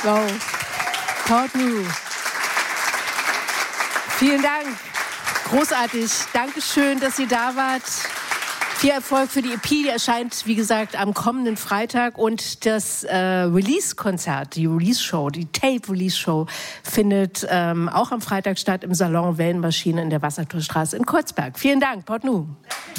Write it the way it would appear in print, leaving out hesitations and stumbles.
Wow. Portneuf. Vielen Dank. Großartig. Dankeschön, dass ihr da wart. Viel Erfolg für die EP, die erscheint, wie gesagt, am kommenden Freitag. Und das Release-Konzert, die Release-Show, die Tape-Release-Show findet auch am Freitag statt im Salon Wellenmaschine in der Wassertorstraße in Kreuzberg. Vielen Dank, Portneuf.